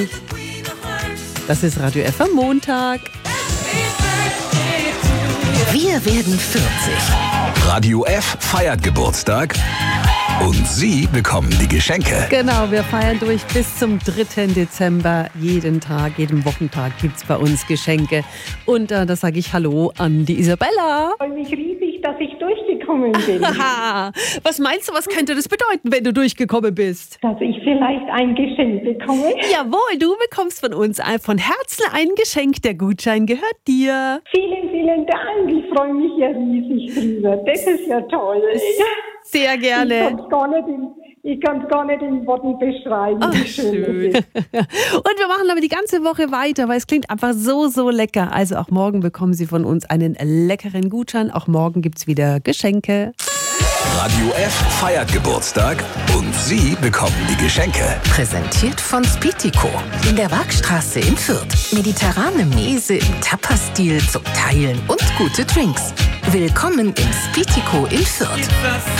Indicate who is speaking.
Speaker 1: Das ist Radio F am Montag.
Speaker 2: Wir werden 40.
Speaker 3: Radio F feiert Geburtstag und Sie bekommen die Geschenke.
Speaker 1: Genau, wir feiern durch bis zum 3. Dezember. Jeden Tag, jeden Wochentag gibt es bei uns Geschenke. Und da sage ich Hallo an die Isabella.
Speaker 4: Ich freue mich riesig, dass ich durchgekommen bin.
Speaker 1: Haha, was meinst du, was könnte das bedeuten, wenn du durchgekommen bist?
Speaker 4: Dass ich vielleicht ein Geschenk bekomme.
Speaker 1: Jawohl, du bekommst von uns von Herzen ein Geschenk. Der Gutschein gehört dir.
Speaker 4: Vielen, vielen Dank. Ich freue mich ja riesig drüber. Das ist ja toll.
Speaker 1: Sehr gerne.
Speaker 4: Ich kann es gar nicht in Worten beschreiben, wie schön das ist.
Speaker 1: Und wir machen aber die ganze Woche weiter, weil es klingt einfach so, so lecker. Also auch morgen bekommen Sie von uns einen leckeren Gutschein. Auch morgen gibt es wieder Geschenke.
Speaker 3: Radio F feiert Geburtstag und Sie bekommen die Geschenke.
Speaker 2: Präsentiert von Spitico in der Waagstraße in Fürth. Mediterrane Mese im Tapas-Stil zum Teilen und gute Drinks. Willkommen im Spitico in Fürth.